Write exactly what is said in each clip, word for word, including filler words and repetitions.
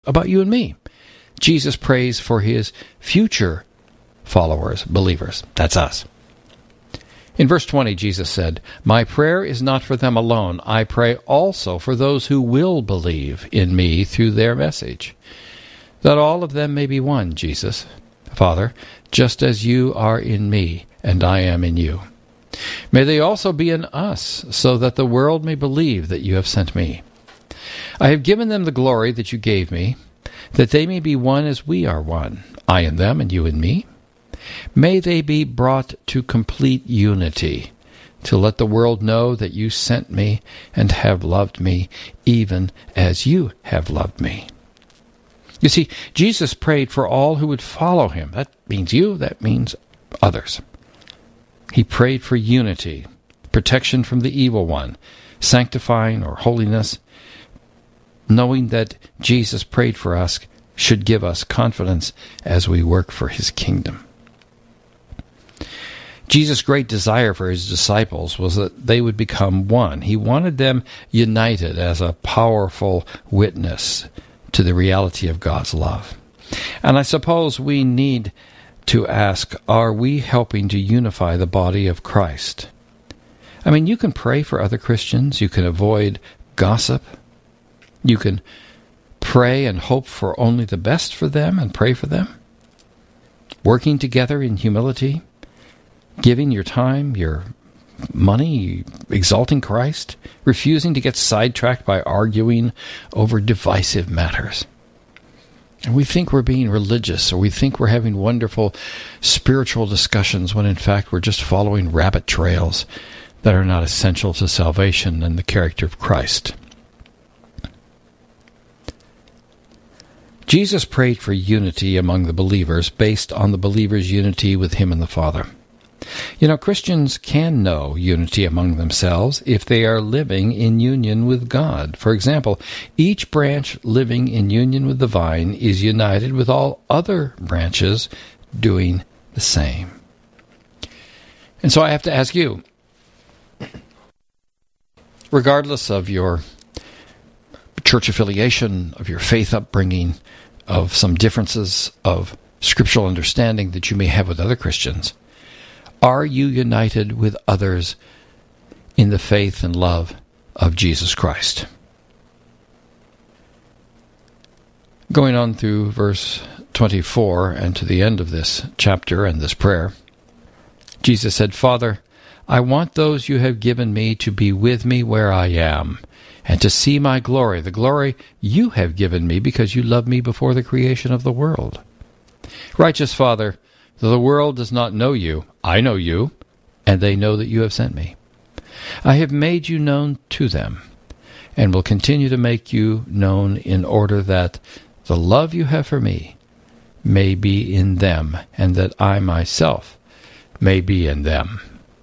about you and me. Jesus prays for his future followers, believers. That's us. In verse twenty, Jesus said, "My prayer is not for them alone. I pray also for those who will believe in me through their message, that all of them may be one, Jesus, Father, just as you are in me and I am in you. May they also be in us, so that the world may believe that you have sent me. I have given them the glory that you gave me, that they may be one as we are one, I in them and you in me. May they be brought to complete unity, to let the world know that you sent me and have loved me, even as you have loved me." You see, Jesus prayed for all who would follow him. That means you, that means others. He prayed for unity, protection from the evil one, sanctifying or holiness. Knowing that Jesus prayed for us should give us confidence as we work for his kingdom. Jesus' great desire for his disciples was that they would become one. He wanted them united as a powerful witness to the reality of God's love. And I suppose we need to ask, are we helping to unify the body of Christ? I mean, you can pray for other Christians. You can avoid gossip. You can pray and hope for only the best for them and pray for them. Working together in humility, giving your time, your money, exalting Christ, refusing to get sidetracked by arguing over divisive matters. And we think we're being religious, or we think we're having wonderful spiritual discussions when in fact we're just following rabbit trails that are not essential to salvation and the character of Christ. Jesus prayed for unity among the believers based on the believers' unity with him and the Father. You know, Christians can know unity among themselves if they are living in union with God. For example, each branch living in union with the vine is united with all other branches doing the same. And so I have to ask you, regardless of your church affiliation, of your faith upbringing, of some differences of scriptural understanding that you may have with other Christians, are you united with others in the faith and love of Jesus Christ? Going on through verse twenty-four and to the end of this chapter and this prayer, Jesus said, "Father, I want those you have given me to be with me where I am, and to see my glory, the glory you have given me because you loved me before the creation of the world. Righteous Father, though the world does not know you, I know you, and they know that you have sent me. I have made you known to them, and will continue to make you known in order that the love you have for me may be in them, and that I myself may be in them."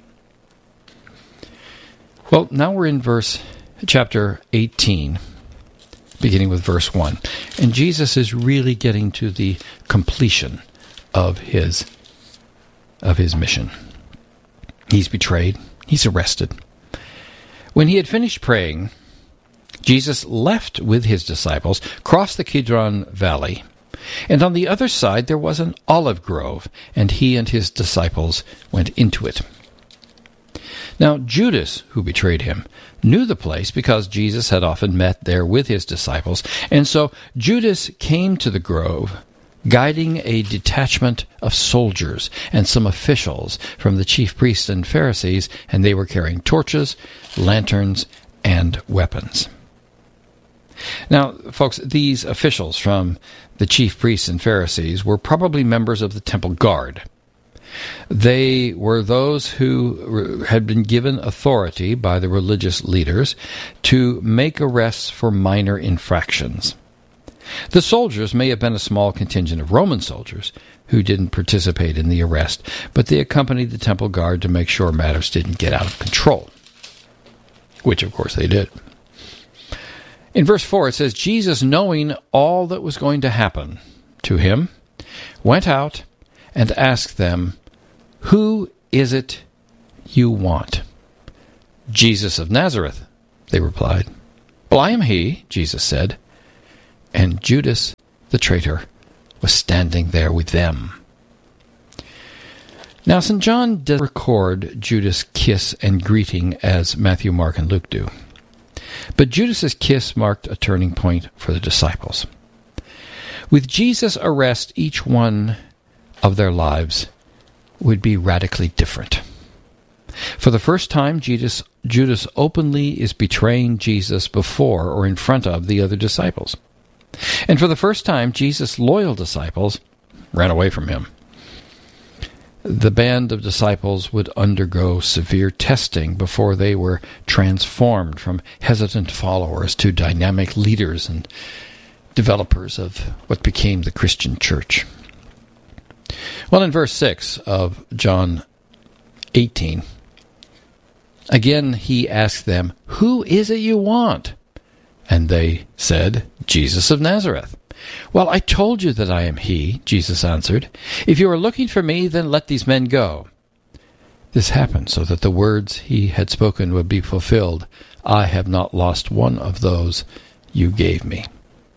Well, now we're in verse chapter eighteen, beginning with verse one. And Jesus is really getting to the completion of his of his mission. He's betrayed. He's arrested. When he had finished praying, Jesus left with his disciples, crossed the Kidron Valley, and on the other side there was an olive grove, and he and his disciples went into it. Now Judas, who betrayed him, knew the place because Jesus had often met there with his disciples, and so Judas came to the grove, guiding a detachment of soldiers and some officials from the chief priests and Pharisees, and they were carrying torches, lanterns, and weapons. Now, folks, these officials from the chief priests and Pharisees were probably members of the temple guard. They were those who had been given authority by the religious leaders to make arrests for minor infractions. The soldiers may have been a small contingent of Roman soldiers who didn't participate in the arrest, but they accompanied the temple guard to make sure matters didn't get out of control, which of course they did. In verse four it says, Jesus, knowing all that was going to happen to him, went out and asked them, "Who is it you want?" "Jesus of Nazareth," they replied. "Well, I am he," Jesus said. and Judas, the traitor, was standing there with them. Now, Saint John does record Judas' kiss and greeting as Matthew, Mark, and Luke do. But Judas's kiss marked a turning point for the disciples. With Jesus' arrest, each one of their lives would be radically different. For the first time, Judas, Judas openly is betraying Jesus before or in front of the other disciples. And for the first time, Jesus' loyal disciples ran away from him. The band of disciples would undergo severe testing before they were transformed from hesitant followers to dynamic leaders and developers of what became the Christian church. Well, in verse six of John eighteen, again he asked them, "Who is it you want?" And they said, "Jesus of Nazareth." "Well, I told you that I am he," Jesus answered. "If you are looking for me, then let these men go." This happened so that the words he had spoken would be fulfilled. "I have not lost one of those you gave me."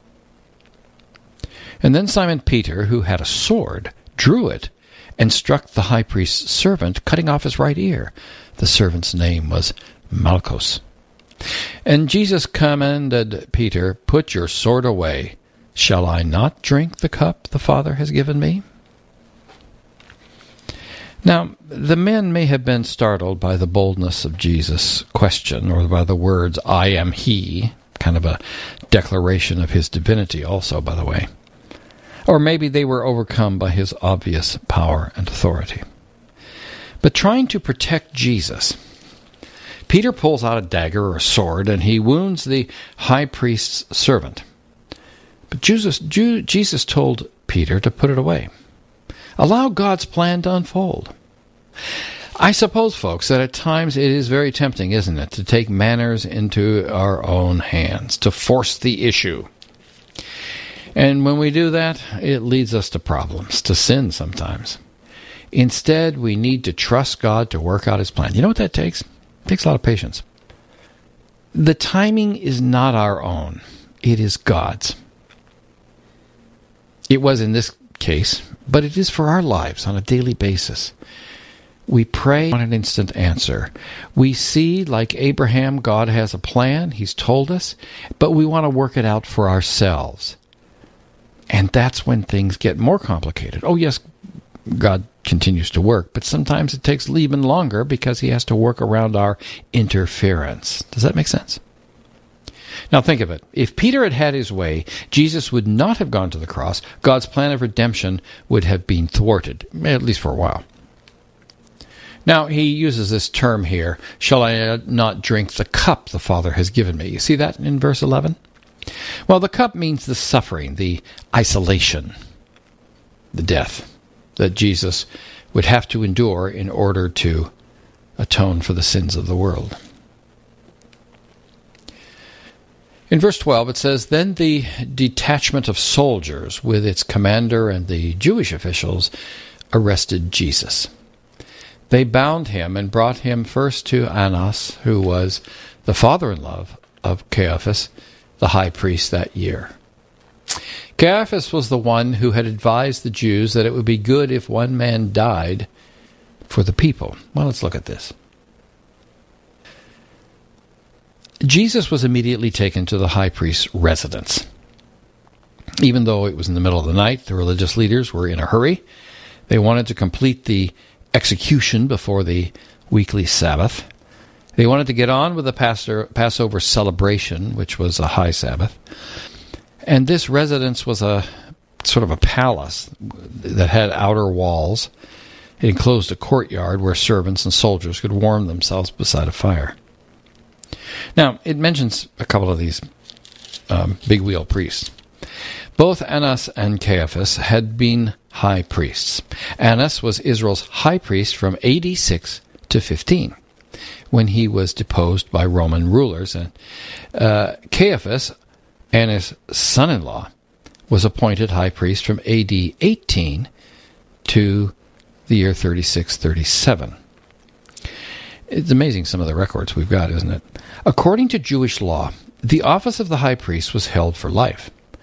And then Simon Peter, who had a sword, drew it and struck the high priest's servant, cutting off his right ear. The servant's name was Malchus. And Jesus commanded Peter, "Put your sword away. Shall I not drink the cup the Father has given me?" Now, the men may have been startled by the boldness of Jesus' question, or by the words, "I am he," kind of a declaration of his divinity also, by the way. Or maybe they were overcome by his obvious power and authority. But trying to protect Jesus, Peter pulls out a dagger or a sword, and he wounds the high priest's servant. But Jesus, Jesus told Peter to put it away. Allow God's plan to unfold. I suppose, folks, that at times it is very tempting, isn't it, to take matters into our own hands, to force the issue. And when we do that, it leads us to problems, to sin sometimes. Instead, we need to trust God to work out his plan. You know what that takes? It takes a lot of patience. The timing is not our own. It is God's. It was in this case, but it is for our lives on a daily basis. We pray on an instant answer. We see, like Abraham, God has a plan. He's told us, but we want to work it out for ourselves. And that's when things get more complicated. Oh, yes, God continues to work, but sometimes it takes even longer because he has to work around our interference. Does that make sense? Now think of it. If Peter had had his way, Jesus would not have gone to the cross. God's plan of redemption would have been thwarted, at least for a while. Now, he uses this term here, "Shall I not drink the cup the Father has given me?" You see that in verse eleven? Well, the cup means the suffering, the isolation, the death that Jesus would have to endure in order to atone for the sins of the world. In verse twelve, it says, "Then the detachment of soldiers with its commander and the Jewish officials arrested Jesus. They bound him and brought him first to Annas, who was the father-in-law of Caiaphas, the high priest that year. Caiaphas was the one who had advised the Jews that it would be good if one man died for the people. Well, let's look at this. Jesus was immediately taken to the high priest's residence. Even though it was in the middle of the night, the religious leaders were in a hurry. They wanted to complete the execution before the weekly Sabbath. They wanted to get on with the Passover celebration, which was a high Sabbath. And this residence was a sort of a palace that had outer walls. It enclosed a courtyard where servants and soldiers could warm themselves beside a fire. Now, it mentions a couple of these um, big wheel priests. Both Annas and Caiaphas had been high priests. Annas was Israel's high priest from A D six to fifteen, when he was deposed by Roman rulers. And uh, Caiaphas, Annas' son-in-law, was appointed high priest from A D eighteen to the year thirty-six thirty-seven. It's amazing some of the records we've got, isn't it? According to Jewish law, the office of the high priest was held for life.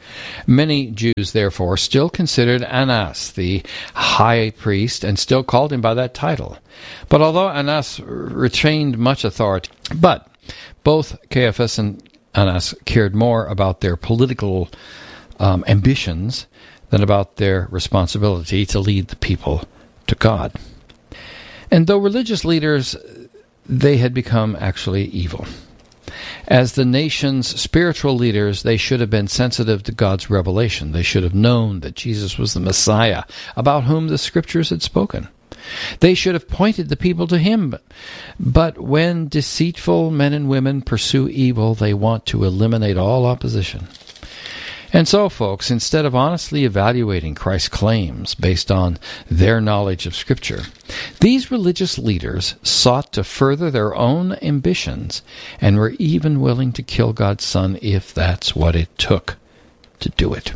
Many Jews, therefore, still considered Annas the high priest and still called him by that title. But although Annas retained much authority, but both Caiaphas and Annas cared more about their political um, ambitions than about their responsibility to lead the people to God. And though religious leaders, they had become actually evil. As the nation's spiritual leaders, they should have been sensitive to God's revelation. They should have known that Jesus was the Messiah, about whom the Scriptures had spoken. They should have pointed the people to him. But when deceitful men and women pursue evil, they want to eliminate all opposition. And so, folks, instead of honestly evaluating Christ's claims based on their knowledge of Scripture, these religious leaders sought to further their own ambitions and were even willing to kill God's Son if that's what it took to do it.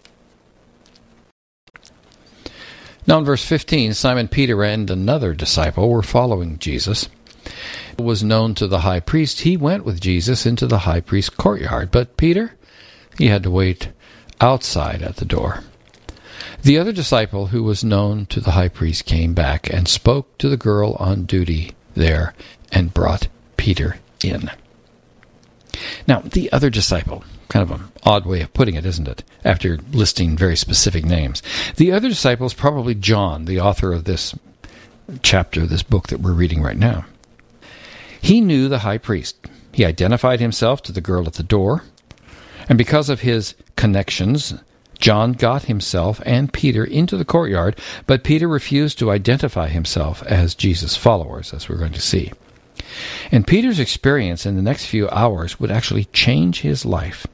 Now in verse fifteen, Simon Peter and another disciple were following Jesus. It was known to the high priest. He went with Jesus into the high priest's courtyard, but Peter, he had to wait outside at the door. The other disciple who was known to the high priest came back and spoke to the girl on duty there and brought Peter in. Now, the other disciple, kind of an odd way of putting it, isn't it, after listing very specific names. The other disciple is probably John, the author of this chapter, this book that we're reading right now. He knew the high priest. He identified himself to the girl at the door, and because of his connections, John got himself and Peter into the courtyard, but Peter refused to identify himself as Jesus' followers, as we're going to see. And Peter's experience in the next few hours would actually change his life.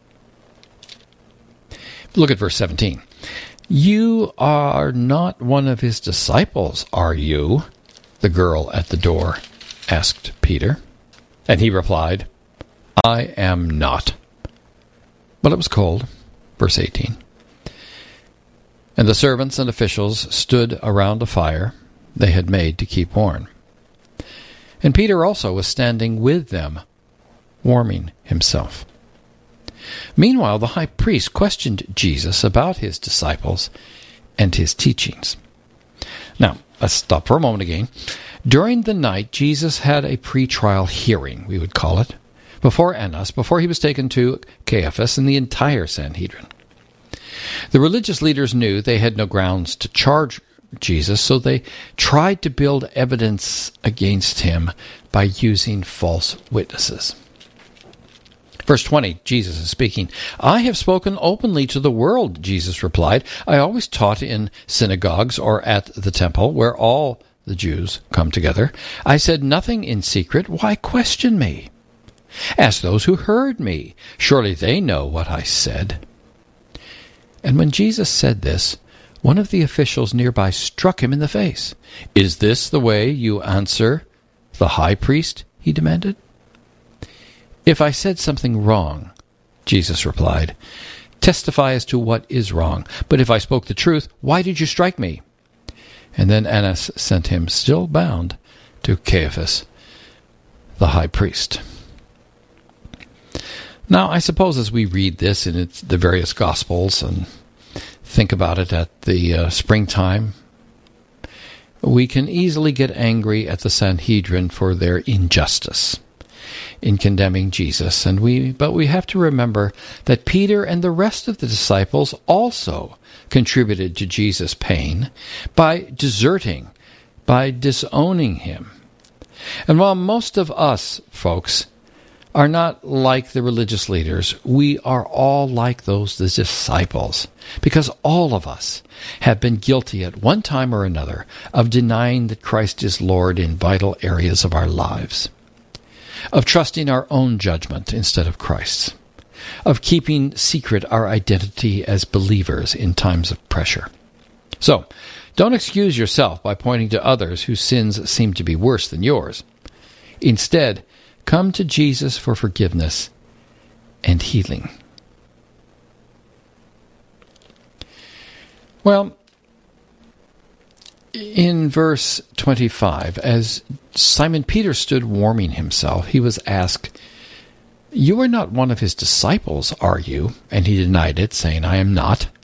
Look at verse seventeen. "You are not one of his disciples, are you?" the girl at the door asked Peter. And he replied, "I am not." But it was cold. Verse eighteen. "And the servants and officials stood around a fire they had made to keep warm. And Peter also was standing with them, warming himself." Meanwhile, the high priest questioned Jesus about his disciples and his teachings. Now, let's stop for a moment again. During the night, Jesus had a pre-trial hearing, we would call it, before Annas, before he was taken to Caiaphas and the entire Sanhedrin. The religious leaders knew they had no grounds to charge Jesus, so they tried to build evidence against him by using false witnesses. Verse twenty, Jesus is speaking. "I have spoken openly to the world," Jesus replied. "I always taught in synagogues or at the temple, where all the Jews come together. I said nothing in secret. Why question me? Ask those who heard me. Surely they know what I said." And when Jesus said this, one of the officials nearby struck him in the face. "Is this the way you answer the high priest?" he demanded. "If I said something wrong," Jesus replied, "testify as to what is wrong. But if I spoke the truth, why did you strike me?" And then Annas sent him, still bound, to Caiaphas, the high priest. Now, I suppose as we read this in its, the various Gospels and think about it at the uh, springtime, we can easily get angry at the Sanhedrin for their injustice in condemning Jesus, and we but we have to remember that Peter and the rest of the disciples also contributed to Jesus' pain by deserting, by disowning him. And while most of us, folks, are not like the religious leaders, we are all like those disciples, because all of us have been guilty at one time or another of denying that Christ is Lord in vital areas of our lives, of trusting our own judgment instead of Christ's, of keeping secret our identity as believers in times of pressure. So, don't excuse yourself by pointing to others whose sins seem to be worse than yours. Instead, come to Jesus for forgiveness and healing. Well, in verse twenty-five, as Simon Peter stood warming himself, he was asked, You are not one of his disciples, are you? And he denied it, saying, I am not.